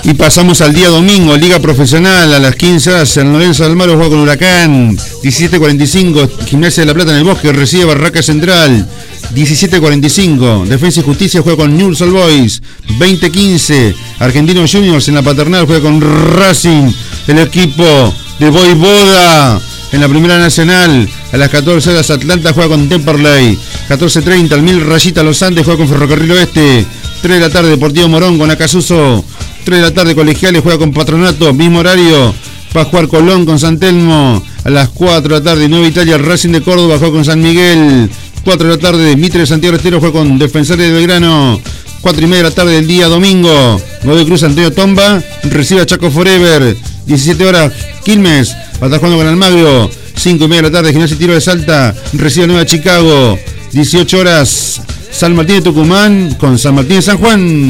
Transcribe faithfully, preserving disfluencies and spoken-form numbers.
Y pasamos al día domingo, Liga Profesional, a las quince horas, San Lorenzo de Almagro juega con Huracán. diecisiete cuarenta y cinco, Gimnasia de la Plata en el Bosque recibe Barraca Central. diecisiete cuarenta y cinco, Defensa y Justicia juega con Newell's Old Boys. veinte quince, Argentinos Juniors en la Paternal juega con Racing. El equipo de Voivoda en la Primera Nacional. A las catorce horas, Atlanta juega con Temperley. catorce treinta, el Mil Rayita Los Andes juega con Ferrocarril Oeste. tres de la tarde, Deportivo Morón con Acasuso. tres de la tarde, Colegiales juega con Patronato, mismo horario. Va a jugar Colón con San Telmo. A las cuatro de la tarde, Nueva Italia, Racing de Córdoba juega con San Miguel. cuatro de la tarde, Mitre de Santiago del Estero juega con Defensores de Belgrano. cuatro y media de la tarde del día domingo, Godoy Cruz Antonio Tomba recibe a Chaco Forever. diecisiete horas, Quilmes va a estar jugando con Almagro. cinco y media de la tarde, Gimnasia y Tiro de Salta recibe a Nueva Chicago. dieciocho horas, San Martín de Tucumán con San Martín de San Juan.